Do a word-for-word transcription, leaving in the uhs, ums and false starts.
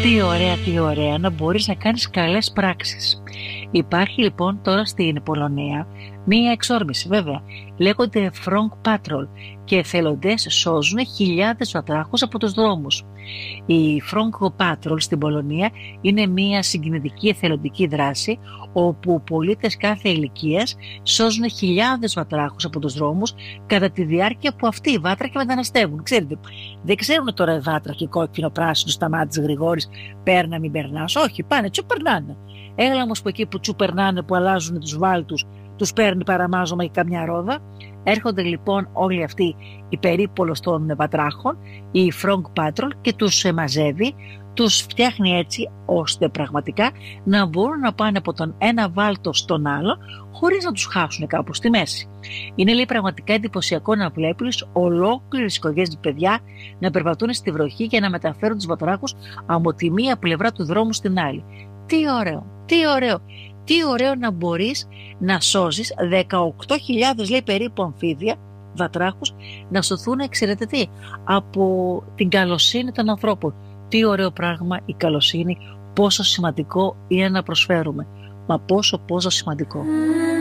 Τι ωραία, τι ωραία να μπορείς να κάνεις καλές πράξεις. Υπάρχει λοιπόν τώρα στην Πολωνία μία εξόρμηση, βέβαια. Λέγονται Frog Patrol και εθελοντές σώζουν χιλιάδες βατράχους από τους δρόμους. Η Frog Patrol στην Πολωνία είναι μία συγκινητική εθελοντική δράση όπου πολίτες κάθε ηλικίας σώζουν χιλιάδες βατράχους από τους δρόμους κατά τη διάρκεια που αυτοί οι βάτραχοι μεταναστεύουν. Ξέρετε, δεν ξέρουν τώρα οι βάτραχοι κόκκινο, πράσινο, σταμάτης, Γρηγόρης, πέρνα, μην περνάς. Όχι, πάνε, τσου περνάνε. Έλα όμως που εκεί που τσου περνάνε, που αλλάζουν τους βάλτους, τους παίρνει παραμάζωμα ή καμιά ρόδα. Έρχονται λοιπόν όλοι αυτοί οι περίπολος των βατράχων, η Frog Patrol, και τους μαζεύει, τους φτιάχνει έτσι ώστε πραγματικά να μπορούν να πάνε από τον ένα βάλτο στον άλλο χωρίς να τους χάσουν κάπου στη μέση. Είναι λέει πραγματικά εντυπωσιακό να βλέπεις ολόκληρες οικογένειες παιδιά να περπατούν στη βροχή για να μεταφέρουν τους βατράχους από τη μία πλευρά του δρόμου στην άλλη. Τι ωραίο, τι ωραίο. Τι ωραίο να μπορείς να σώζεις δεκαοκτώ χιλιάδες λέει περίπου αμφίδια βατράχους να σωθούν, ξέρετε τι, από την καλοσύνη των ανθρώπων. Τι ωραίο πράγμα η καλοσύνη, πόσο σημαντικό είναι να προσφέρουμε. Μα πόσο πόσο σημαντικό.